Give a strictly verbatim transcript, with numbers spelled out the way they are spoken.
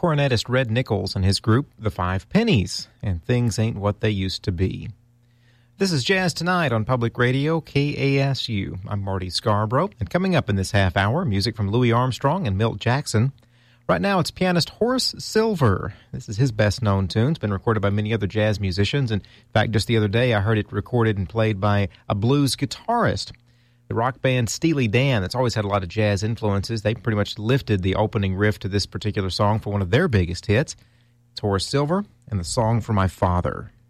cornetist Red Nichols and his group, The Five Pennies, and Things Ain't What They Used to Be. This is Jazz Tonight on Public Radio, K A S U. I'm Marty Scarborough, and coming up in this half hour, music from Louis Armstrong and Milt Jackson. Right now, it's pianist Horace Silver. This is his best-known tune. It's been recorded by many other jazz musicians. In fact, just the other day, I heard it recorded and played by a blues guitarist. The rock band Steely Dan, that's always had a lot of jazz influences. They pretty much lifted the opening riff to this particular song for one of their biggest hits. It's Horace Silver and the Song for My Father.